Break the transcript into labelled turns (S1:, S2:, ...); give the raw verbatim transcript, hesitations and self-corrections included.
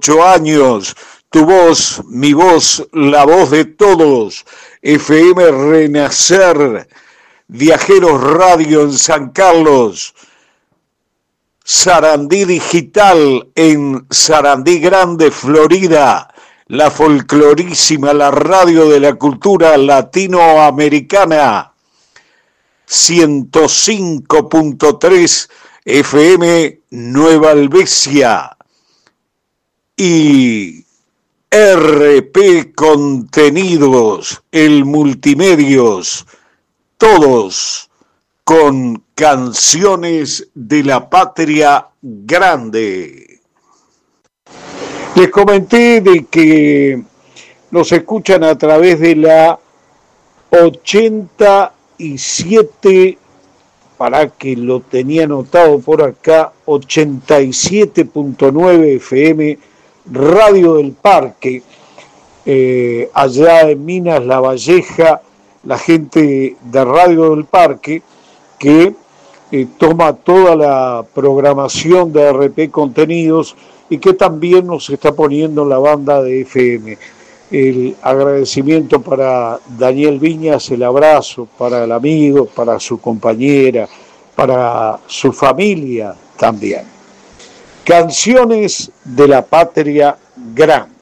S1: ocho años. Tu voz, mi voz, la voz de todos. F M Renacer, Viajeros Radio en San Carlos, Sarandí Digital en Sarandí Grande, Florida, la folclorísima, la radio de la cultura latinoamericana, ciento cinco punto tres F M Nueva Albesia y R P Contenidos, el Multimedios, todos con canciones de la patria grande. Les comenté de que nos escuchan a través de la ochenta y siete, para que lo tenía anotado por acá, ochenta y siete punto nueve F M Radio del Parque, eh, allá en Minas La Valleja, la gente de Radio del Parque que eh, toma toda la programación de R P Contenidos y que también nos está poniendo en la banda de F M. El agradecimiento para Daniel Viñas, el abrazo para el amigo, para su compañera, para su familia también. Canciones de la patria grande.